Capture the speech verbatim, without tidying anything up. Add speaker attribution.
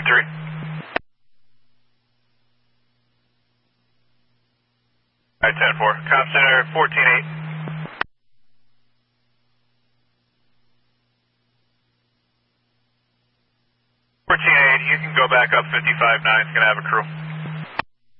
Speaker 1: three. Alright, ten four. Com Center fourteen eight. fourteen eight, you can go back up fifty-five nine, it's going to have a crew.